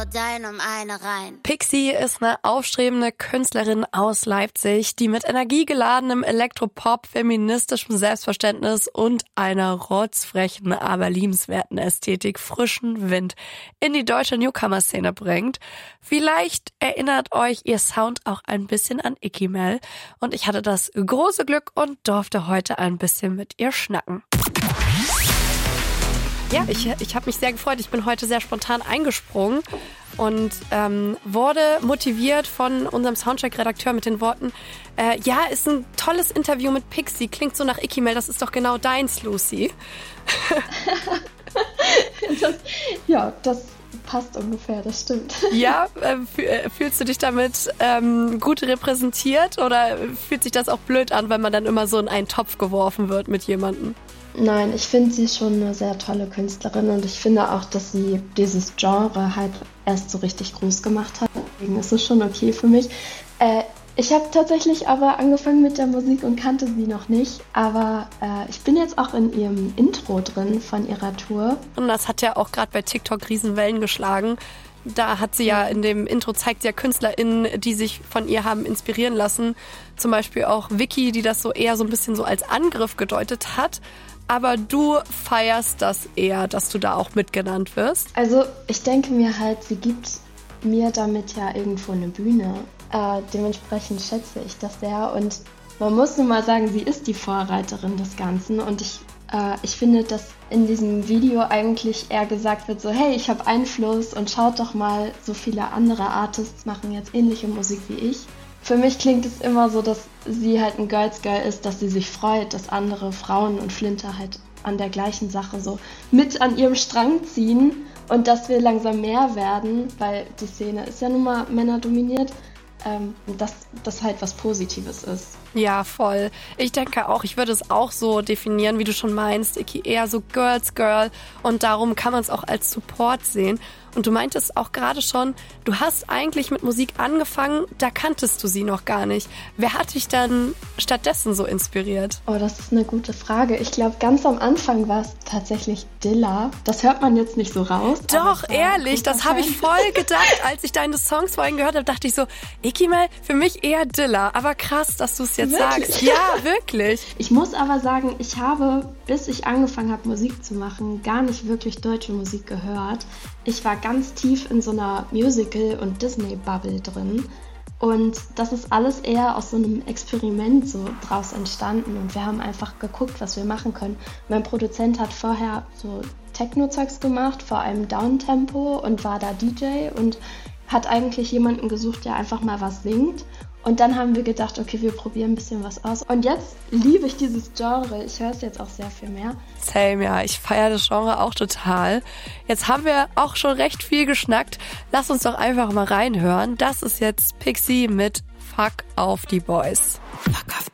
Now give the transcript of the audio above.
Dein um eine rein. Pixie ist eine aufstrebende Künstlerin aus Leipzig, die mit energiegeladenem Elektropop, feministischem Selbstverständnis und einer rotzfrechen, aber liebenswerten Ästhetik frischen Wind in die deutsche Newcomer-Szene bringt. Vielleicht erinnert euch ihr Sound auch ein bisschen an Icky Mel und ich hatte das große Glück und durfte heute ein bisschen mit ihr schnacken. Ja, ich habe mich sehr gefreut. Ich bin heute sehr spontan eingesprungen und wurde motiviert von unserem Soundcheck-Redakteur mit den Worten, ja, ist ein tolles Interview mit Pixie, klingt so nach Icky Mel, das ist doch genau deins, Lucy. Das passt ungefähr, das stimmt. Ja, fühlst du dich damit gut repräsentiert oder fühlt sich das auch blöd an, wenn man dann immer so in einen Topf geworfen wird mit jemandem? Nein, ich finde sie schon eine sehr tolle Künstlerin und ich finde auch, dass sie dieses Genre halt erst so richtig groß gemacht hat. Deswegen ist es schon okay für mich. Ich habe tatsächlich aber angefangen mit der Musik und kannte sie noch nicht, aber ich bin jetzt auch in ihrem Intro drin von ihrer Tour. Und das hat ja auch gerade bei TikTok Riesenwellen geschlagen. Da hat sie ja in dem Intro zeigt sie ja KünstlerInnen, die sich von ihr haben inspirieren lassen. Zum Beispiel auch Vicky, die das so eher so ein bisschen so als Angriff gedeutet hat. Aber du feierst das eher, dass du da auch mitgenannt wirst? Also ich denke mir halt, sie gibt mir damit ja irgendwo eine Bühne. Dementsprechend schätze ich das sehr. Und man muss nun mal sagen, sie ist die Vorreiterin des Ganzen. Und ich finde, dass in diesem Video eigentlich eher gesagt wird, so hey, ich habe Einfluss und schaut doch mal, so viele andere Artists machen jetzt ähnliche Musik wie ich. Für mich klingt es immer so, dass sie halt ein Girls Girl ist, dass sie sich freut, dass andere Frauen und Flinter halt an der gleichen Sache so mit an ihrem Strang ziehen und dass wir langsam mehr werden, weil die Szene ist ja nun mal männerdominiert, dass das halt was Positives ist. Ja, voll. Ich denke auch, ich würde es auch so definieren, wie du schon meinst, Icky, eher so Girls Girl und darum kann man es auch als Support sehen. Und du meintest auch gerade schon, du hast eigentlich mit Musik angefangen, da kanntest du sie noch gar nicht. Wer hat dich dann stattdessen so inspiriert? Oh, das ist eine gute Frage. Ich glaube, ganz am Anfang war es tatsächlich Dilla. Das hört man jetzt nicht so raus. Doch, ehrlich, das habe ich voll gedacht. Als ich deine Songs vorhin gehört habe, dachte ich so, Icky Mel, für mich eher Dilla. Aber krass, dass du es jetzt sagst. Ja, wirklich. Ich muss aber sagen, ich habe, bis ich angefangen habe, Musik zu machen, gar nicht wirklich deutsche Musik gehört. Ich war ganz tief in so einer Musical- und Disney-Bubble drin. Und das ist alles eher aus so einem Experiment so draus entstanden. Und wir haben einfach geguckt, was wir machen können. Mein Produzent hat vorher so Techno-Zeugs gemacht, vor allem Downtempo und war da DJ und hat eigentlich jemanden gesucht, der einfach mal was singt. Und dann haben wir gedacht, okay, wir probieren ein bisschen was aus. Und jetzt liebe ich dieses Genre. Ich höre es jetzt auch sehr viel mehr. Same, ja. Ich feiere das Genre auch total. Jetzt haben wir auch schon recht viel geschnackt. Lass uns doch einfach mal reinhören. Das ist jetzt Pixie mit Fuck auf die Boys. Fuck auf